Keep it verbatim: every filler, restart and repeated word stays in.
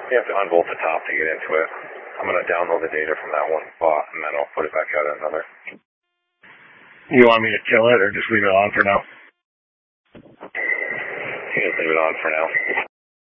You have to unbolt the top to get into it. I'm going to download the data from that one spot, and then I'll put it back out at another. You want me to kill it or just leave it on for now? You can leave it on for now.